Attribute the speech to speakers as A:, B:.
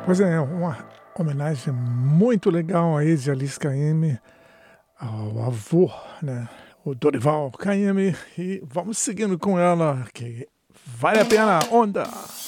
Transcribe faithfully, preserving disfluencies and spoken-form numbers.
A: Pois é, uma homenagem muito legal a Easy Alice Caymmi, ao avô, né? O Dorival Caymmi. E vamos seguindo com ela, que vale a pena, onda!